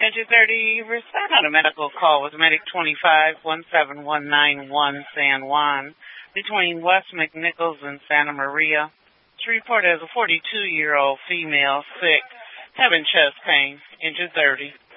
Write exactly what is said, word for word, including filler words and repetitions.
Engine thirty, respond on a medical call with Medic twenty-five one seven one nine one San Juan between West McNichols and Santa Maria. It's reported as a forty-two-year-old female sick, having chest pain. Engine thirty.